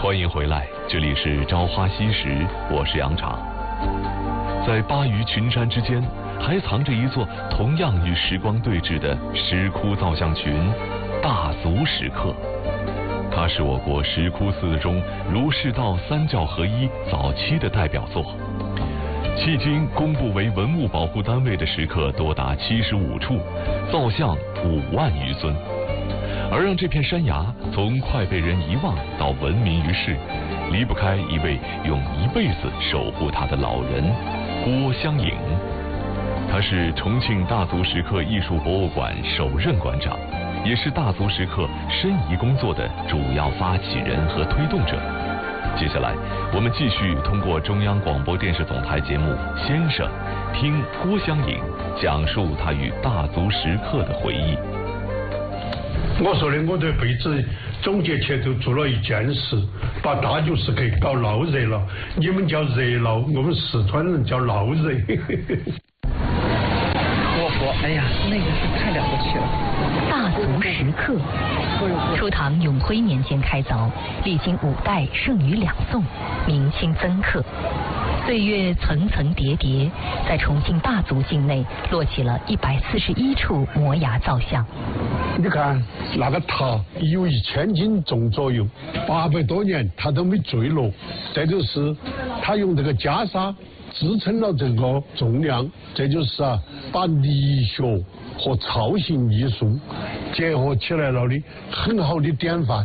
欢迎回来，这里是《朝花夕拾》，我是杨昶。在巴渝群山之间，还藏着一座同样与时光对峙的石窟造像群——大足石刻。它是我国石窟寺中儒释道三教合一早期的代表作。迄今公布为文物保护单位的石刻多达75处，造像5万余尊。而让这片山崖从快被人遗忘到闻名于世，离不开一位用一辈子守护它的老人郭襄颖。他是重庆大足石刻艺术博物馆首任馆长，也是大足石刻申遗工作的主要发起人和推动者。接下来我们继续通过中央广播电视总台节目《先生》，听郭襄颖讲述他与大足石刻的回忆。 我说的，我这辈子总结起来就做了一件事，把大足石刻搞闹热了。你们叫热闹，我们四川人叫闹热。 我说，哎呀，那个是太了不起了。 大足石刻，初唐永徽年间开凿，历经5代，盛于2宋，明清增刻。岁月层层叠叠，在重庆大足境内落起了141处摩崖造像。 你看那个塔有1000斤重左右，800多年它都没坠落。这就是它用这个袈裟支撑了这个重量，这就是把理学和造型艺术结合起来了的很好的典范。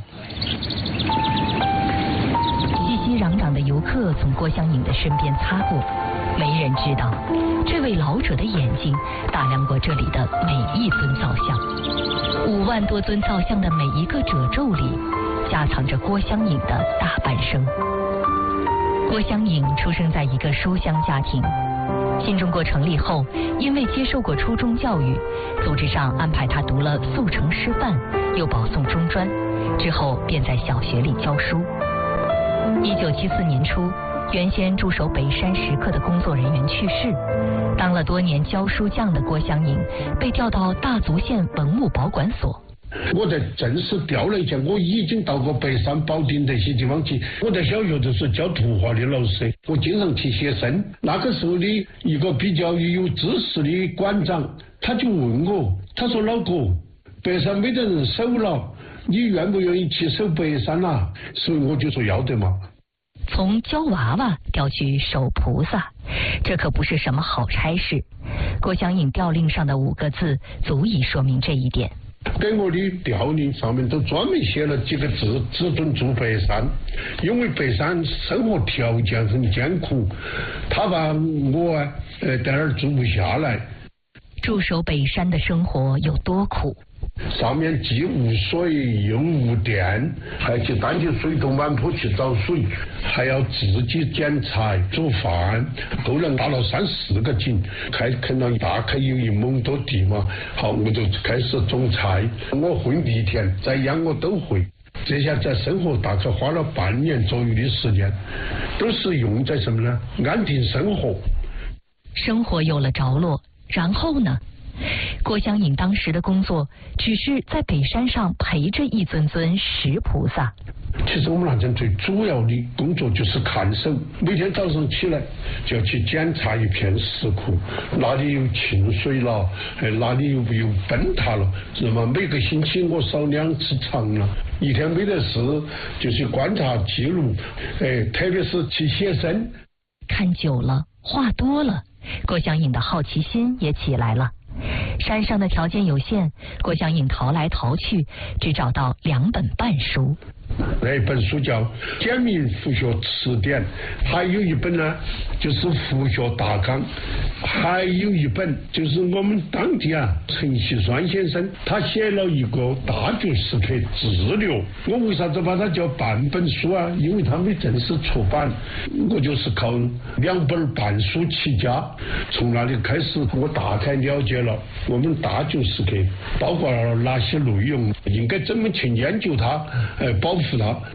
熙熙攘攘的游客从郭襄颖的身边擦过，没人知道这位老者的眼睛打量过这里的每一尊造像。5万多尊造像的每一个褶皱里，夹藏着郭襄颖的大半生。郭襄颖出生在一个书香家庭，新中国成立后，因为接受过初中教育，组织上安排他读了速成师范，又保送中专，之后便在小学里教书。1974年初，原先驻守北山石刻的工作人员去世，当了多年教书匠的郭襄颖被调到大足县文物保管所。 我在正式调了一下，我已经到过北山、保定这些地方去。我在小学的时候教图画的老师，我经常去写生。那个时候的一个比较有知识的馆长，他就问我，他说：“老郭，北山没得人守了，你愿不愿意去守北山啊？”所以我就说要得嘛。 从教娃娃调去守菩萨，这可不是什么好差事。郭襄颖调令上的5个字足以说明这一点。 给我的调令上面都专门写了几个字：只准住北山，因为北山生活条件很艰苦，他把我在那儿住不下来。 驻守北山的生活有多苦？ 上面既无水又无电，还去担起水桶满坡去找水，还要自己捡柴煮饭。后来搭了3、4个井，垦了大概有1亩多地嘛。好，我就开始种菜，我会犁田，再养我都会。这下在生活大概花了半年左右的时间，都是用在什么呢？安定生活。 生活有了着落，然后呢？郭襄颖当时的工作只是在北山上陪着一尊尊石菩萨。 其实我们那阵最主要的工作就是看守，每天早上起来就要去检查一片石窟，哪里有沁水了，哪里有崩塌了。那么每个星期我扫2次场了，一天没得事就去观察记录，特别是去写生。 看久了，话多了，郭襄颖的好奇心也起来了。山上的条件有限，郭襄颖淘来淘去，只找到2本半书。 那一本书叫《简明佛学词典》，还有一本呢就是《佛学大纲》，还有一本就是我们当地陈锡栓先生他写了一个大足石刻志略。我为啥子把它叫半本书啊？因为它没正式出版，我就是靠2本半书起家。从那里开始，我大概了解了我们大足石刻包括了哪些内容，应该怎么去研究它，保护它。